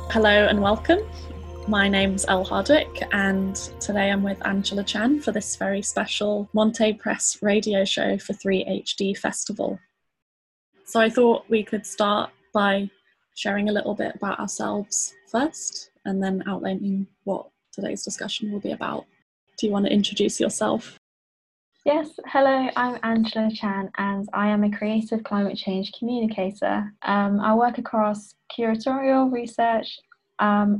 Hello and welcome. My name's Elle Hardwick, and today I'm with Angela Chan for this very special Monte Press radio show for 3HD Festival. So I thought we could start by sharing a little bit about ourselves first, and then outlining what today's discussion will be about. Do you want to introduce yourself? Yes, hello, I'm Angela Chan and I am a creative climate change communicator. I work across curatorial research,